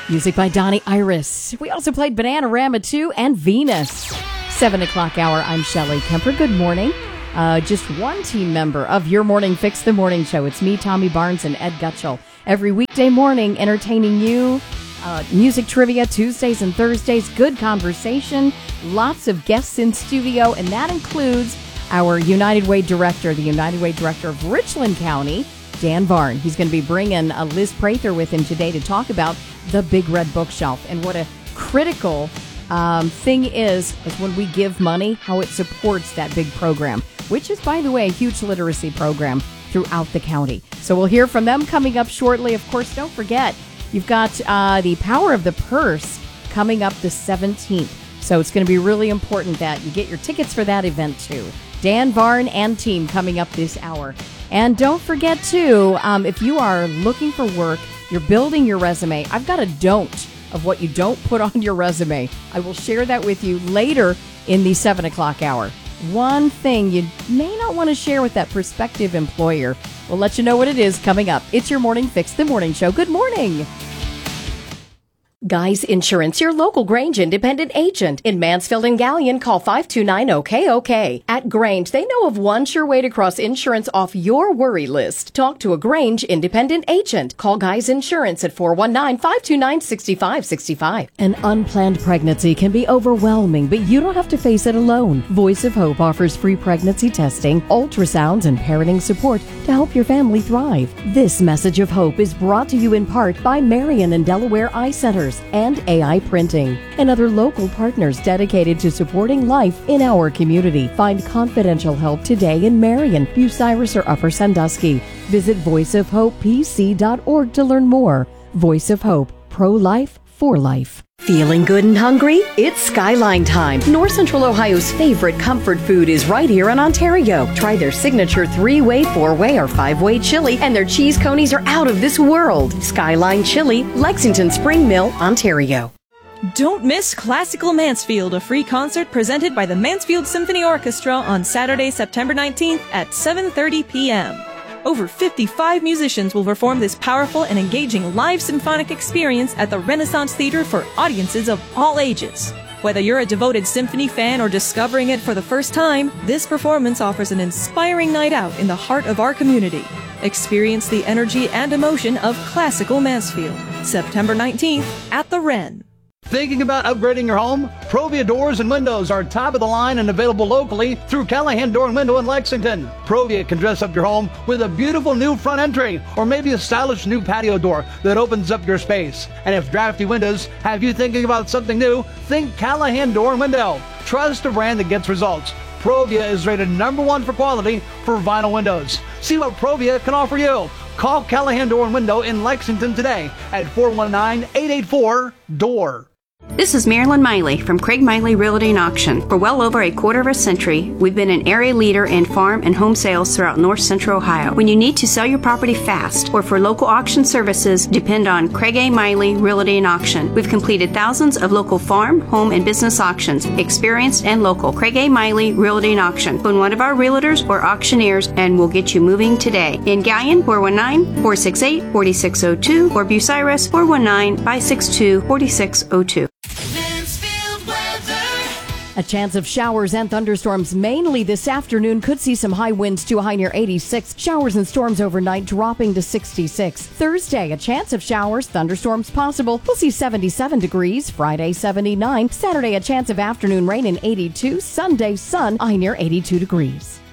Music by Donnie Iris. We also played Bananarama 2 and Venus. 7 o'clock hour, I'm Shelley Kemper. Good morning. Just one team member of your Morning Fix, the morning show. It's me, Tommy Barnes, and Ed Gutschall. Every weekday morning, entertaining you. Music trivia, Tuesdays and Thursdays. Good conversation. Lots of guests in studio, and that includes our United Way director, the United Way director of Richland County, Dan Varn. He's going to be bringing Liz Prather with him today to talk about the Big Red Bookshelf and what a critical thing is when we give money, how it supports that big program, which is, by the way, a huge literacy program throughout the county. So we'll hear from them coming up shortly. Of course, don't forget, you've got the Power of the Purse coming up the 17th. So it's going to be really important that you get your tickets for that event, too. Dan Varn and team coming up this hour. And don't forget, too, if you are looking for work, you're building your resume, I've got a don't of what you don't put on your resume. I will share that with you later in the 7 o'clock hour. One thing you may not want to share with that prospective employer. We'll let you know what it is coming up. It's your Morning Fix, the morning show. Good morning. Guys Insurance, your local Grange independent agent. In Mansfield and Gallion, call 529-OK-OK. At Grange, they know of one sure way to cross insurance off your worry list. Talk to a Grange independent agent. Call Guys Insurance at 419-529-6565. An unplanned pregnancy can be overwhelming, but you don't have to face it alone. Voice of Hope offers free pregnancy testing, ultrasounds, and parenting support to help your family thrive. This message of hope is brought to you in part by Marion and Delaware Eye Centers and AI Printing and other local partners dedicated to supporting life in our community. Find confidential help today in Marion, Bucyrus, or Upper Sandusky. Visit voiceofhopepc.org to learn more. Voice of Hope, pro-life, for life. Feeling good and hungry? It's Skyline time. North Central Ohio's favorite comfort food is right here in Ontario. Try their signature 3-way, 4-way, or 5-way chili, and their cheese conies are out of this world. Skyline Chili, Lexington Spring Mill, Ontario. Don't miss Classical Mansfield, a free concert presented by the Mansfield Symphony Orchestra on Saturday, September 19th at 7:30 p.m. Over 55 musicians will perform this powerful and engaging live symphonic experience at the Renaissance Theater for audiences of all ages. Whether you're a devoted symphony fan or discovering it for the first time, this performance offers an inspiring night out in the heart of our community. Experience the energy and emotion of Classical Mansfield, September 19th at the Ren. Thinking about upgrading your home? Provia Doors and Windows are top of the line and available locally through Callahan Door and Window in Lexington. Provia can dress up your home with a beautiful new front entry or maybe a stylish new patio door that opens up your space. And if drafty windows have you thinking about something new, think Callahan Door and Window. Trust a brand that gets results. Provia is rated #1 for quality for vinyl windows. See what Provia can offer you. Call Callahan Door and Window in Lexington today at 419-884-DOOR. This is Marilyn Miley from Craig Miley Realty and Auction. For well over a quarter of a century, we've been an area leader in farm and home sales throughout North Central Ohio. When you need to sell your property fast or for local auction services, depend on Craig A. Miley Realty and Auction. We've completed thousands of local farm, home, and business auctions. Experienced and local. Craig A. Miley Realty and Auction. Phone one of our realtors or auctioneers and we'll get you moving today. In Gallion, 419-468-4602 or Bucyrus, 419-562-4602. A chance of showers and thunderstorms mainly this afternoon. Could see some high winds to a high near 86. Showers and storms overnight dropping to 66. Thursday, a chance of showers, thunderstorms possible. We'll see 77 degrees. Friday, 79. Saturday, a chance of afternoon rain in 82. Sunday, sun, high near 82 degrees.